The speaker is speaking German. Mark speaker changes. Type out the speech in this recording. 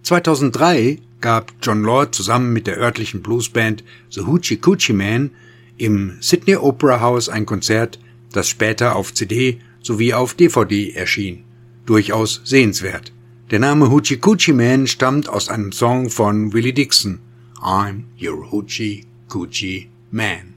Speaker 1: 2003 gab Jon Lord zusammen mit der örtlichen Bluesband The Hoochie Coochie Men im Sydney Opera House ein Konzert, das später auf CD sowie auf DVD erschien. Durchaus sehenswert. Der Name Hoochie Coochie Man stammt aus einem Song von Willie Dixon, I'm your Hoochie Coochie Man.